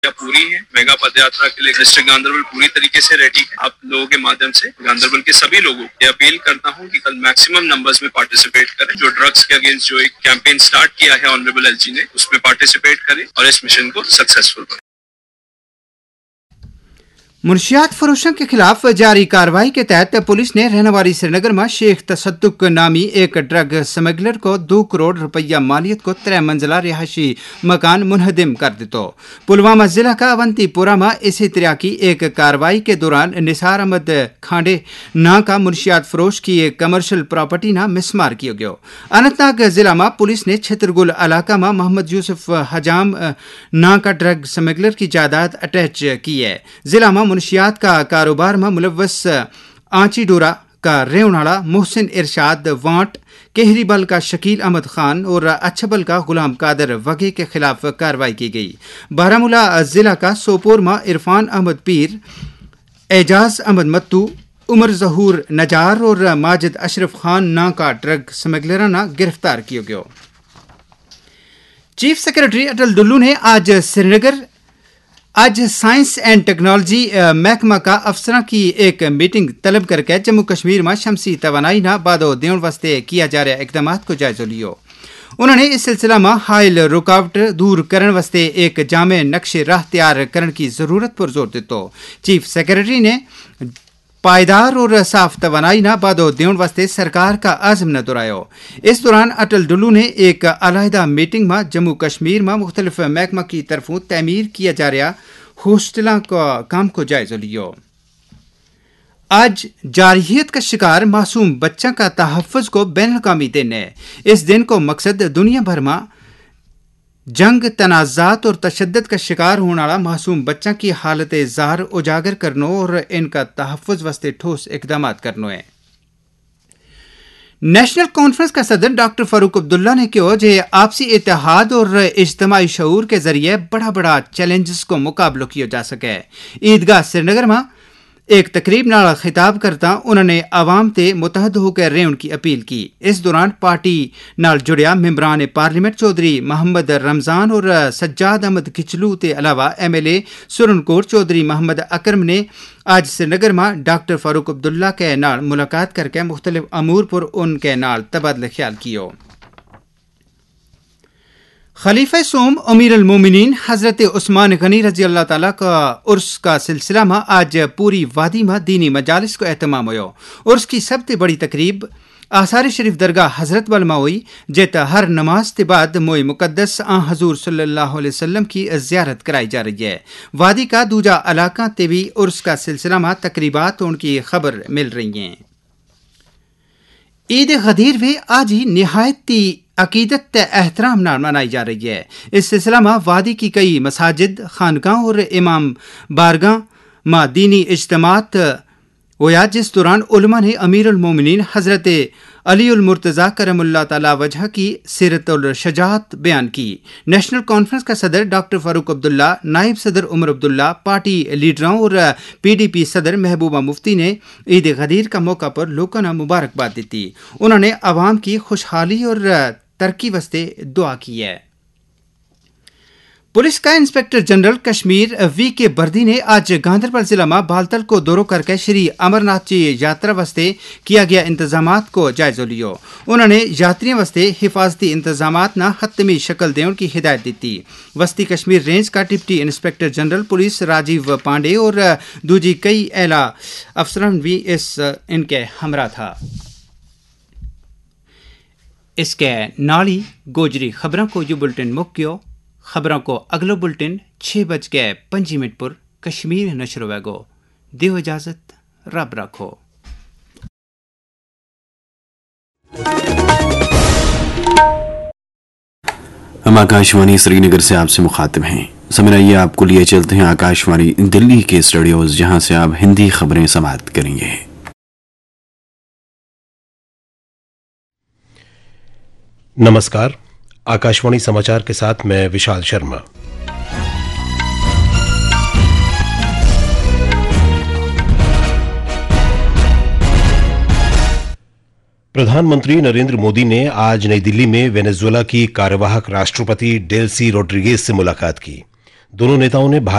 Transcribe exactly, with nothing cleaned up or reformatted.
पूरी है। मेगा पद यात्रा के लिए डिस्ट्रिक्ट गांधरबल पूरी तरीके से रेडी है। आप लोगों के माध्यम से गांधरबल के सभी लोगों को अपील करता हूं कि कल मैक्सिमम नंबर्स में पार्टिसिपेट करें। जो ड्रग्स के अगेंस्ट जो एक कैंपेन स्टार्ट किया है ऑनरेबल एलजी ने, उसमें पार्टिसिपेट करें और इस मिशन को सक्सेसफुल करें। मुनशियात फरोशों के खिलाफ जारी कार्रवाई के तहत पुलिस ने रहनवारी श्रीनगर में शेख तसद्दुक नामी एक ड्रग स्मगलर को दो करोड़ रुपया मालियत को त्रै मंजिला रिहायशी मकान मुनहदिम कर दितो। पुलवामा जिला का अवंतीपुरा में इसी तरह की एक कार्रवाई के दौरान निसार अहमद खांडे ना का मुनशियात फरोश की एक कमर्शियल प्रॉपर्टी ना मिसमार किया गया। अनंतनाग जिला में पुलिस ने छतरगुल इलाका में मोहम्मद यूसुफ हजाम ना का ड्रग स्मगलर की जायदाद अटैच की है। जिला में मुनशियात का कारोबार में मुलव्वस आंची डोरा का रेवनाड़ा मोहसिन इरशाद वांट, केहरीबल का शकील अहमद खान और अच्छबल का गुलाम कादर वगे के खिलाफ कार्रवाई की गई। बारामूला जिला का सोपोर में इरफान अहमद पीर, एजाज अहमद मत्तू, उमर जहूर नजार और माजिद अशरफ खान ना का ड्रग स्मगलराना गिरफ्तार किया गया। चीफ सेक्रेटरी अटल डुल्लू ने आज श्रीनगर आज साइंस एंड टेक्नोलॉजी महकमा का अफसरों की एक मीटिंग तलब करके जम्मू कश्मीर में शमसी तवानाई ना बादो देने वास्ते किया जा रहा इकदाम को जायजा लियो। उन्होंने इस सिलसिला में हायल रुकावट दूर करने वास्ते एक जामे नक्शे राह तैयार करने की जरूरत पर जोर दितो। चीफ सेक्रेटरी ने पायदार और साफ तवानाई ना बादो देने वास्ते सरकार का आज़म न दोहराया। इस दौरान अटल डुल्लू ने एक अलहदा मीटिंग में जम्मू कश्मीर में मुख्तलिफ महकमा की तरफों तमीर किया जा रहा हॉस्टलों का काम को जायजा लिया। आज जारहियत का शिकार मासूम बच्चा का तहफ़्फ़ुज़ को बैन अक़वामी दिन है। इस दिन को मकसद दुनिया भर में जंग, तनाज़ात और तशद्दुद का शिकार होने वाला मासूम बच्चा की हालत ज़ाहर उजागर करना और इनका तहफ़्फ़ुज़ वास्ते ठोस इक़दामात करना है। नेशनल कॉन्फ्रेंस का सदर डॉक्टर फारूक अब्दुल्ला ने कहा कि आपसी इत्तेहाद और इज्तिमाई शऊर के जरिए बड़ा बड़ा चैलेंजेस को मुकाबला किया जा सके। ईदगाह श्रीनगर में एक तकरीब नाल खिताब करता उन्होंने आवाम ते मुतहद होकर रहने की अपील की। इस दौरान पार्टी नाल जुड़िया मेंबरान पार्लियामेंट चौधरी मोहम्मद रमजान और सज्जाद अहमद खिचलू के अलावा M L A Surankote Chaudhary Mohammad Akram ने आज श्रीनगर में डॉक्टर फारूक अब्दुल्ला के नाल मुलाकात करके मुख्तलिफ अमूर पर उनके नाल तबादला ख्याल किया। खलीफा सोम अमीर अल मोमिनीन हजरत उस्मान गनी रजी अल्लाह ताला का उर्स का सिलसिला में आज पूरी वादी में दीनी मजालिस को एहतमाम हुआ। उर्स की सबसे बड़ी तकरीब आसार शरीफ दरगाह हजरत बल में हुई, जेत हर नमाज के बाद मोए मुकद्दस आ हजूर सल्लल्लाहु अलैहि वसल्लम की ज़ियारत कराई जा रही है। वादी का दूजा इलाका ते भी उर्स का सिलसिला में तकरीबात उनकी खबर मिल रही हैं। ईद गदीर भी आज ही निहायती अकीदत एहतराम नाल मनाई जा रही है। इस सिलसिला में वादी की कई मसाजिद, खानकाह और इमाम बारगाह में दीनी इज्तिमात होया, जिस दौरान उलमा ने अमीर उल मोमिनीन हजरत अली उल मुर्तज़ा करमुल्लाह ताला वजह की सीरत और शजाअत बयान की। नेशनल कॉन्फ्रेंस का सदर डॉक्टर फारूक अब्दुल्ला, नायब सदर उमर अब्दुल्ला, पार्टी लीडरों और पी डी पी सदर महबूबा मुफ्ती ने ईद गदीर का मौका पर लोगों ने मुबारकबाद दी। उन्होंने आवाम की खुशहाली और तरक्की वास्ते दुआ की है। पुलिस का इंस्पेक्टर जनरल कश्मीर वी के बर्दी ने आज गांधरबल जिला में बालतल को दौरा करके श्री अमरनाथ जी यात्रा वास्ते किया गया इंतजामात को जायजा लिया। उन्होंने यात्रियों वास्ते हिफाजती इंतजामात ना हतमी शक्ल देने की हिदायत दी थी। वस्ती कश्मीर रेंज का deputy inspector general police Rajiv Pandey और दूजी कई एला अफसरान भी इस इनके हमरा था। इसके नाली गोजरी खबरों को यू बुलेटिन मुक्यो। खबरों को अगलो बुलेटिन छह बज के पंजी मिनट पर कश्मीर नशर होगा। दियो इजाजत, रब रखो। हम आकाशवाणी श्रीनगर से आपसे मुखातिब हैं। समय आइए आपको लिए चलते हैं आकाशवाणी दिल्ली के स्टूडियोज, जहां से आप हिंदी खबरें समाप्त करेंगे। नमस्कार, आकाशवाणी समाचार के साथ मैं विशाल शर्मा। प्रधानमंत्री नरेंद्र मोदी ने आज नई दिल्ली में वेनेजुएला की कार्यवाहक राष्ट्रपति डेल्सी रोड्रिगेज से मुलाकात की। दोनों नेताओं ने